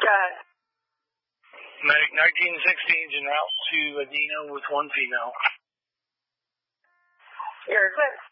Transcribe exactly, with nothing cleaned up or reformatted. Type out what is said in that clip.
ahead. Medic nineteen sixteen en route to Adino with one female. You're equipped.